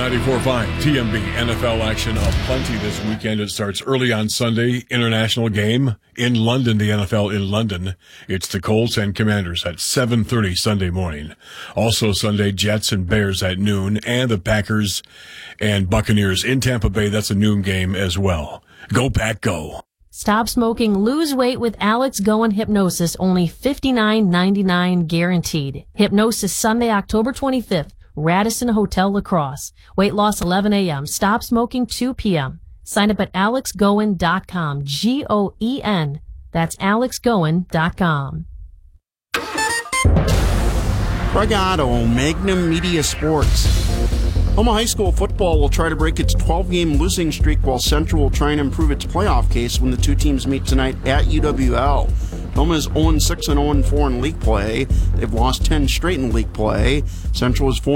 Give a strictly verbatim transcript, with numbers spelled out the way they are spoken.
ninety-four point five T M B N F L action of plenty this weekend. It starts early on Sunday. International game in London, the N F L in London. It's the Colts and Commanders at seven thirty Sunday morning. Also Sunday, Jets and Bears at noon, and the Packers and Buccaneers in Tampa Bay. That's a noon game as well. Go Pack, go. Stop smoking, lose weight with Alex Goen Hypnosis, only fifty-nine ninety-nine guaranteed. Hypnosis Sunday, October twenty-fifth. Radisson Hotel Lacrosse. Weight loss eleven a.m. Stop smoking two p.m. Sign up at alex goen dot com. G O E N. That's alex goen dot com. Craig Otto, Magnum Media Sports. Homa High School football will try to break its twelve-game losing streak, while Central will try and improve its playoff case when the two teams meet tonight at U W L. Homa is oh and six and oh and four in league play. They've lost ten straight in league play. Central is four